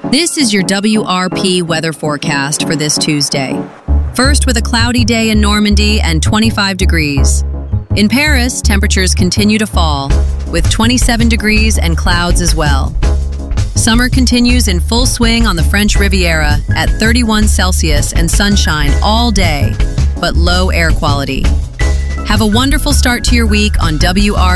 This is your WRP weather forecast for this Tuesday. First, with a cloudy day in Normandy and 25 degrees. In Paris, temperatures continue to fall, with 27 degrees and clouds as well. Summer continues in full swing on the French Riviera at 31 Celsius and sunshine all day, but low air quality. Have a wonderful start to your week on WRP.